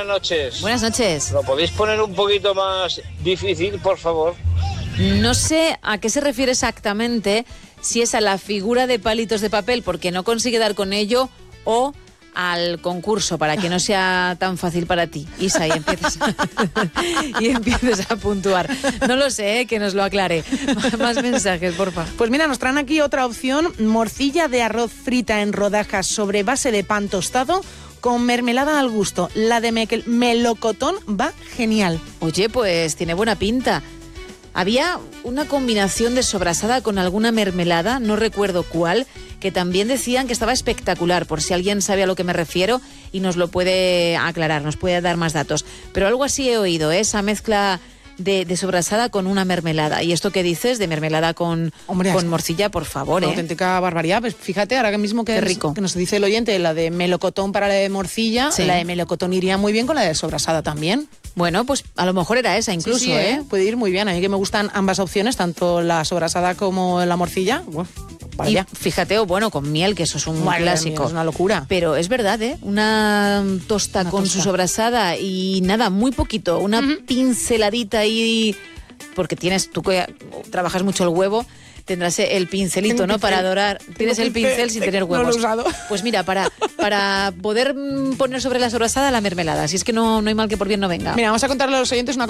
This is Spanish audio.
buenas noches. Buenas noches. ¿Lo podéis poner un poquito más difícil, por favor? No sé a qué se refiere exactamente, si es a la figura de palitos de papel porque no consigue dar con ello o al concurso para que no sea tan fácil para ti, Isa, y empieces a puntuar. No lo sé, que nos lo aclare. Más mensajes, porfa. Pues mira, nos traen aquí otra opción: morcilla de arroz frita en rodajas sobre base de pan tostado con mermelada al gusto. La de melocotón va genial. Oye, pues tiene buena pinta. Había una combinación de sobrasada con alguna mermelada, no recuerdo cuál, que también decían que estaba espectacular, por si alguien sabe a lo que me refiero y nos lo puede aclarar, nos puede dar más datos. Pero algo así he oído, esa mezcla de sobrasada con una mermelada. ¿Y esto que dices de mermelada con morcilla, por favor? Una auténtica barbaridad. Pues fíjate, ahora mismo que nos dice el oyente, la de melocotón para la de morcilla, sí. La de melocotón iría muy bien con la de sobrasada también. Bueno, pues a lo mejor era esa incluso, sí, puede ir muy bien. A mí que me gustan ambas opciones, tanto la sobrasada como la morcilla. Bueno, y fíjate, con miel, que eso es un clásico. Es una locura. Pero es verdad, una tosta con su sobrasada y nada, muy poquito, una pinceladita ahí, porque tú que trabajas mucho el huevo, tendrás el pincelito, ¿no? Para dorar. Tienes el pincel sin tener huevos. No lo he usado. Pues mira, para poder poner sobre la sobrasada la mermelada. Si es que no hay mal que por bien no venga. Mira, vamos a contarle a los oyentes una